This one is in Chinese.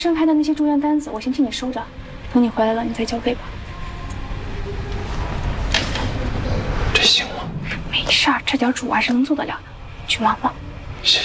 盛开的那些住院单子，我先替你收着，等你回来了，你再交费吧。 这行吗？ 没事儿，这点主还是能做得了的。去忙吧。